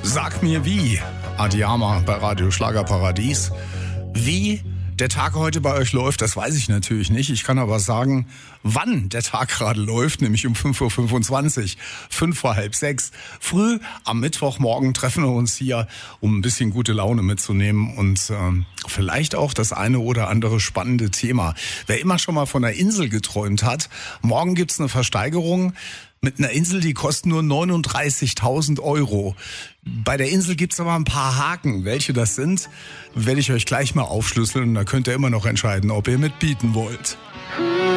Sag mir wie, Adiyama bei Radio Schlagerparadies. Wie der Tag heute bei euch läuft, das weiß ich natürlich nicht. Ich kann aber sagen, wann der Tag gerade läuft, nämlich um 5.25 Uhr, 5 vor halb 6. Früh am Mittwochmorgen treffen wir uns hier, um ein bisschen gute Laune mitzunehmen und vielleicht auch das eine oder andere spannende Thema. Wer immer schon mal von einer Insel geträumt hat, morgen gibt's eine Versteigerung mit einer Insel, die kostet nur 39.000 Euro. Bei der Insel gibt's aber ein paar Haken. Welche das sind, werde ich euch gleich mal aufschlüsseln. Da könnt ihr immer noch entscheiden, ob ihr mitbieten wollt.